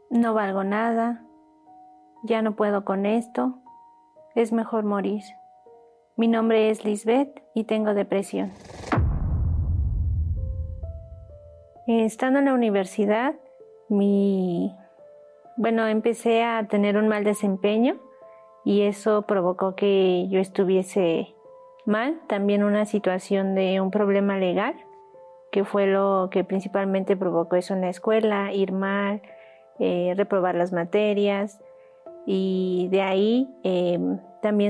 no valgo nada, ya no puedo con esto, es mejor morir. Mi nombre es Lisbeth y tengo depresión. Estando en la universidad, empecé a tener un mal desempeño y eso provocó que yo estuviese mal. También una situación de un problema legal, que fue lo que principalmente provocó eso en la escuela, ir mal, reprobar las materias, y de ahí también